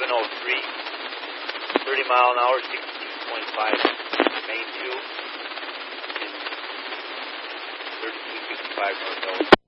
1103, 30 mile an hour, 16.5. Main 2 is 3265 north.